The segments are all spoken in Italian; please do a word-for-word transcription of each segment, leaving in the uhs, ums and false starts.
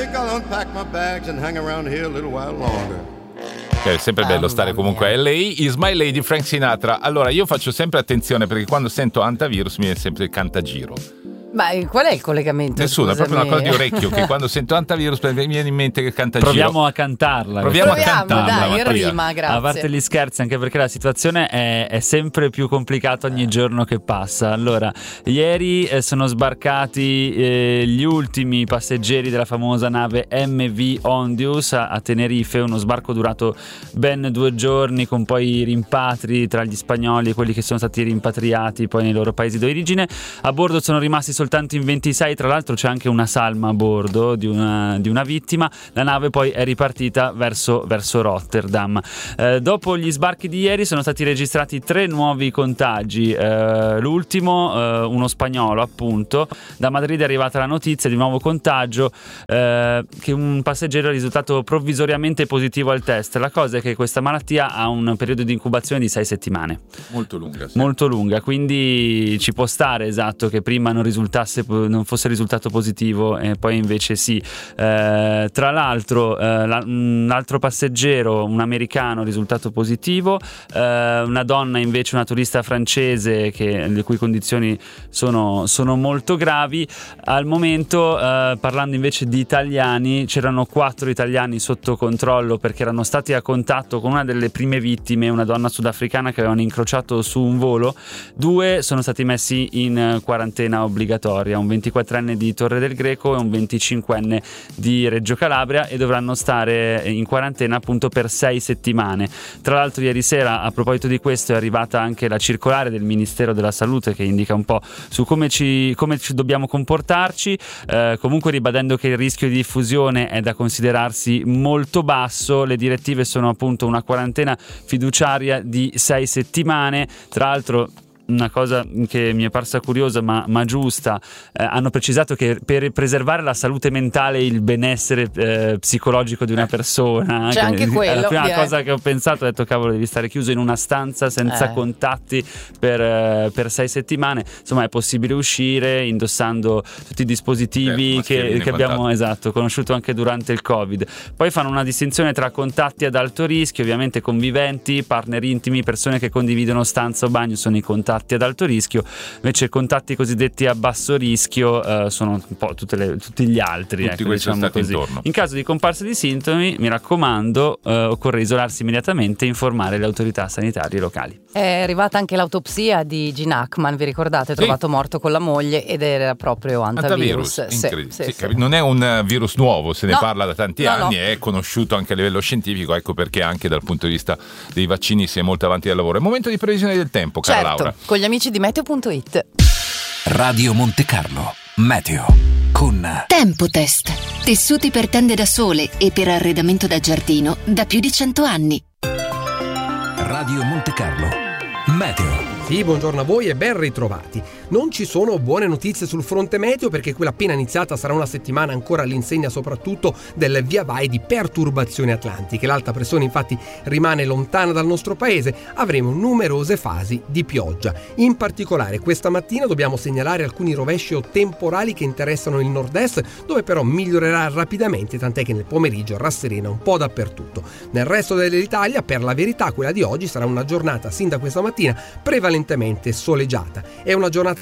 think I'll unpack my bags and hang around here a little while longer. È sempre bello stare comunque a L A. Is My Lady, Frank Sinatra. Allora io faccio sempre attenzione perché quando sento Antivirus mi viene sempre il cantagiro. Ma qual è il collegamento? Nessuno, è Scusami. proprio una cosa di orecchio che quando sento Antivirus mi viene in mente che canta giro. Proviamo a cantarla. Proviamo, Proviamo a cantarla. dai, in Mattia. rima, grazie. A parte gli scherzi, anche perché la situazione è, è sempre più complicata ogni giorno che passa. Allora, ieri eh, sono sbarcati eh, gli ultimi passeggeri della famosa nave M V Ondius a, a Tenerife, uno sbarco durato ben due giorni con poi rimpatri tra gli spagnoli e quelli che sono stati rimpatriati poi nei loro paesi d'origine. A bordo sono rimasti soltanto in ventisei, tra l'altro c'è anche una salma a bordo di una, di una vittima. La nave poi è ripartita verso, verso Rotterdam. Eh, dopo gli sbarchi di ieri sono stati registrati tre nuovi contagi, eh, l'ultimo eh, uno spagnolo appunto. Da Madrid è arrivata la notizia di un nuovo contagio, eh, che un passeggero è risultato provvisoriamente positivo al test. La cosa è che questa malattia ha un periodo di incubazione di sei settimane, molto lunga, sì. molto lunga, quindi ci può stare, esatto, che prima non risultasse non fosse risultato positivo e poi invece sì. Eh, tra l'altro eh, la, un altro passeggero, un americano, risultato positivo, eh, una donna invece, una turista francese che, le cui condizioni sono, sono molto gravi. Al momento, eh, parlando invece di italiani, c'erano quattro italiani sotto controllo perché erano stati a contatto con una delle prime vittime, una donna sudafricana che avevano incrociato su un volo. Due sono stati messi in quarantena obbligatoria, un ventiquattrenne di Torre del Greco e un venticinquenne di Reggio Calabria, e dovranno stare in quarantena appunto per sei settimane. Tra l'altro ieri sera, a proposito di questo, è arrivata anche la circolare del Ministero della Salute che indica un po' su come ci, come ci dobbiamo comportarci, eh, comunque ribadendo che il rischio di diffusione è da considerarsi molto basso. Le direttive sono appunto una quarantena fiduciaria di sei settimane. Tra l'altro, una cosa che mi è parsa curiosa ma, ma giusta, eh, hanno precisato che per preservare la salute mentale e il benessere eh, psicologico di una persona, c'è anche quello, è la prima direi. cosa che ho pensato, ho detto cavolo, devi stare chiuso in una stanza senza Eh. contatti per, eh, per sei settimane. Insomma, è possibile uscire indossando tutti i dispositivi Eh, che, mascherine che e abbiamo quant'altro. esatto conosciuto anche durante il Covid. Poi fanno una distinzione tra contatti ad alto rischio, ovviamente conviventi, partner intimi, persone che condividono stanza o bagno sono i contatti ad alto rischio, invece contatti cosiddetti a basso rischio eh, sono un po' tutte le, tutti gli altri, Tutti ecco, questi diciamo stati così. intorno. In caso di comparsa di sintomi, mi raccomando, eh, occorre isolarsi immediatamente e informare le autorità sanitarie locali. È arrivata anche l'autopsia di Gene Hackman, vi ricordate? Trovato morto con la moglie ed era proprio Antivirus. Antivirus, Sì, incredibile. sì, Sì, sì. capi- non è un virus nuovo, se ne No. parla da tanti No, anni, no. è conosciuto anche a livello scientifico, ecco perché anche dal punto di vista dei vaccini si è molto avanti dal lavoro. È momento di previsione del tempo, cara Certo, Laura. con gli amici di meteo punto it. Radio Monte Carlo, meteo con Tempotest. Tessuti per tende da sole e per arredamento da giardino da più di cento anni. Radio Monte Carlo, meteo. Sì, buongiorno a voi e ben ritrovati. Non ci sono buone notizie sul fronte meteo perché quella appena iniziata sarà una settimana ancora all'insegna soprattutto del via vai di perturbazioni atlantiche. L'alta pressione infatti rimane lontana dal nostro paese, avremo numerose fasi di pioggia. In particolare questa mattina dobbiamo segnalare alcuni rovesci o temporali che interessano il nord-est, dove però migliorerà rapidamente, tant'è che nel pomeriggio rasserena un po' dappertutto. Nel resto dell'Italia, per la verità, quella di oggi sarà una giornata sin da questa mattina prevalentemente soleggiata. È una giornata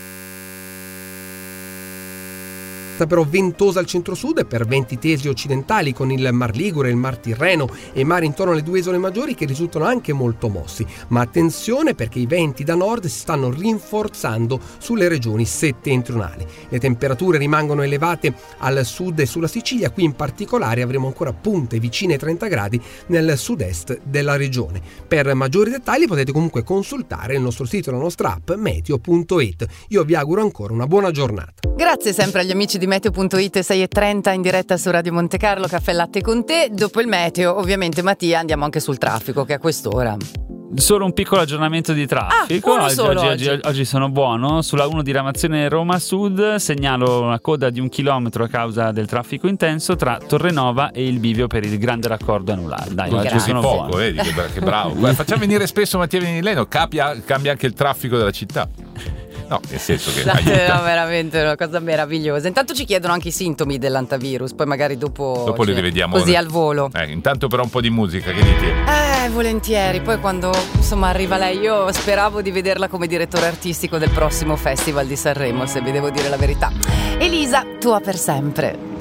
però ventosa al centro-sud e per venti tesi occidentali con il Mar Ligure, il Mar Tirreno e i mari intorno alle due isole maggiori che risultano anche molto mossi. Ma attenzione perché i venti da nord si stanno rinforzando sulle regioni settentrionali. Le temperature rimangono elevate al sud e sulla Sicilia, qui in particolare avremo ancora punte vicine ai trenta gradi nel sud-est della regione. Per maggiori dettagli potete comunque consultare il nostro sito e la nostra app meteo punto it. Io vi auguro ancora una buona giornata. Grazie sempre agli amici di meteo punto it, sei e trenta in diretta su Radio Monte Carlo, caffè e latte con te. Dopo il meteo, ovviamente Mattia, andiamo anche sul traffico che a quest'ora. Solo un piccolo aggiornamento di traffico. Ah, uno oggi, solo oggi, oggi. oggi sono buono. Sulla uno diramazione Roma Sud segnalo una coda di un chilometro a causa del traffico intenso tra Torrenova e il bivio per il grande raccordo anulare. Dai, oggi Così sono poco, buono. vedi che, che bravo. Guarda, facciamo venire spesso Mattia Venileno, cambia, cambia anche il traffico della città. No, nel senso che Scusate, aiuta. no, veramente una cosa meravigliosa. Intanto ci chiedono anche i sintomi dell'antivirus, poi magari dopo, Dopo li cioè, rivediamo. così al volo. Eh, intanto però un po' di musica, che dite? Eh, volentieri. Poi quando insomma arriva lei, io speravo di vederla come direttore artistico del prossimo Festival di Sanremo, se vi devo dire la verità. Elisa, tua per sempre.